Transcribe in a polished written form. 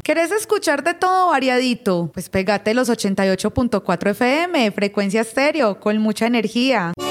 ¿Querés escuchar de todo variadito? Pues pégate los 88.4 FM, frecuencia estéreo, con mucha energía.